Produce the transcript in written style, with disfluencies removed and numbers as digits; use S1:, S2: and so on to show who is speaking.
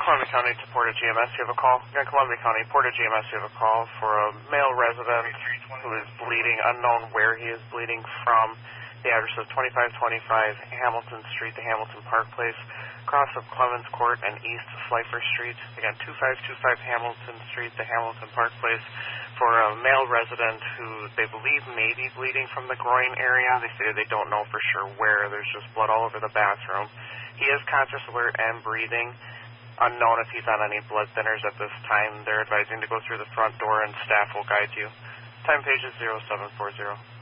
S1: Columbia County to Porta GMS, you have a call. Again, Columbia County, Porta GMS, you have a call for a male resident who is bleeding, unknown where he is bleeding from. The address is 2525 Hamilton Street, the Hamilton Park Place, across of Clemens Court and East Slifer Street. Again, 2525 Hamilton Street, the Hamilton Park Place, for a male resident who they believe may be bleeding from the groin area. They say they don't know for sure where. There's just blood all over the bathroom. He is conscious, alert, and breathing. Unknown if he's on any blood thinners at this time. They're advising to go through the front door and staff will guide you. Time page is 0740.